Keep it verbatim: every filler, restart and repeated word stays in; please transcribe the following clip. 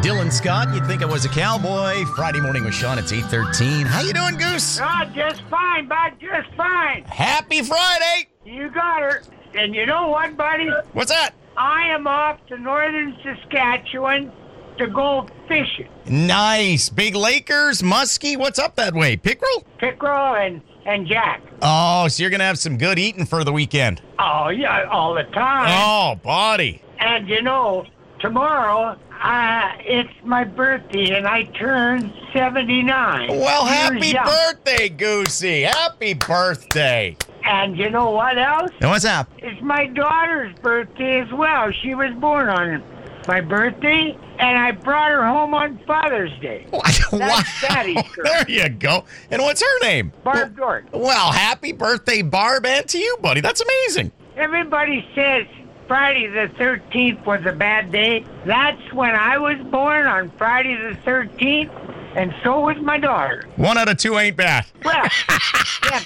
Dylan Scott, you'd think I was a cowboy. Friday morning with Sean, it's eight thirteen. How you doing, Goose? Oh, just fine, bud, just fine. Happy Friday! You got her. And you know what, buddy? What's that? I am off to northern Saskatchewan to go fishing. Nice. Big Lakers, Muskie, what's up that way? Pickerel? Pickerel and, and Jack. Oh, so you're going to have some good eating for the weekend. Oh, yeah, all the time. Oh, buddy. And you know, tomorrow, uh, it's my birthday, and I turn seventy-nine. Well, Years happy young. birthday, Goosey. Happy birthday. And you know what else? And what's up? It's my daughter's birthday as well. She was born on my birthday, and I brought her home on Father's Day. What? Wow. Daddy's girl. There you go. And what's her name? Barb Dork. Well, happy birthday, Barb, and to you, buddy. That's amazing. Everybody says Friday the thirteenth was a bad day. That's when I was born, on Friday the thirteenth, and so was my daughter. One out of two ain't bad. Well, yeah,